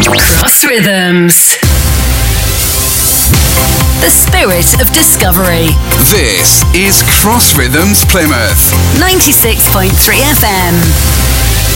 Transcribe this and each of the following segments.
Cross Rhythms. The spirit of discovery. This is Cross Rhythms Plymouth. 96.3 FM.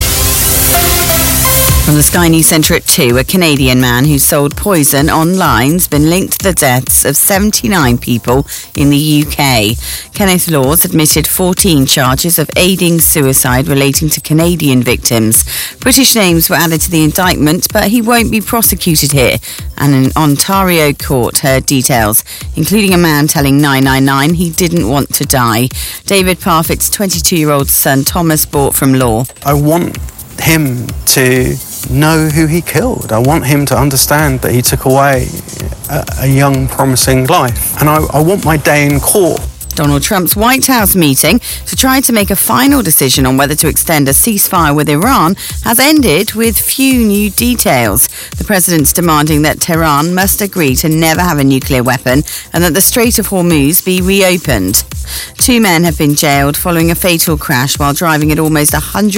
From the Sky News Centre at 2, a Canadian man who sold poison online has been linked to the deaths of 79 people in the UK. Kenneth Laws admitted 14 charges of aiding suicide relating to Canadian victims. British names were added to the indictment, but he won't be prosecuted here. And an Ontario court heard details, including a man telling 999 he didn't want to die. David Parfitt's 22-year-old son Thomas bought from law. I want him to know who he killed. I want him to understand that he took away a young, promising life. And I want my day in court. Donald Trump's White House meeting to try to make a final decision on whether to extend a ceasefire with Iran has ended with few new details. The president's demanding that Tehran must agree to never have a nuclear weapon and that the Strait of Hormuz be reopened. 2 men have been jailed following a fatal crash while driving at almost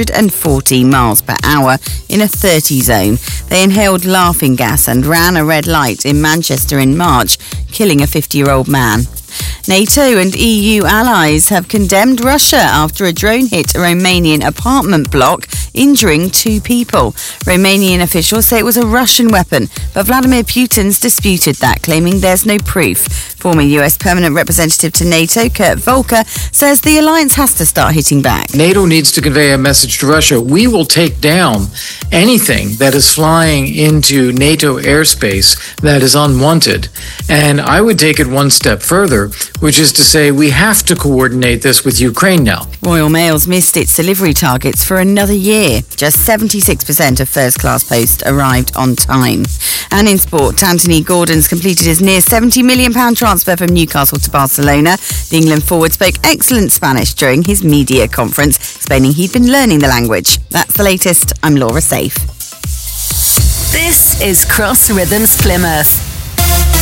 140 miles per hour in a 30 zone. They inhaled laughing gas and ran a red light in Manchester in March, killing a 50-year-old man. NATO and EU allies have condemned Russia after a drone hit a Romanian apartment block, injuring 2 people. Romanian officials say it was a Russian weapon, but Vladimir Putin's disputed that, claiming there's no proof. Former US Permanent Representative to NATO, Kurt Volker, says the alliance has to start hitting back. NATO needs to convey a message to Russia. We will take down anything that is flying into NATO airspace that is unwanted. And I would take it one step further, which is to say we have to coordinate this with Ukraine now. Royal Mail's missed its delivery targets for another year. Just 76% of first-class post arrived on time. And in sport, Anthony Gordon's completed his near £70 million transfer from Newcastle to Barcelona. The England forward spoke excellent Spanish during his media conference, explaining he'd been learning the language. That's the latest. I'm Laura Safe. This is Cross Rhythms Plymouth.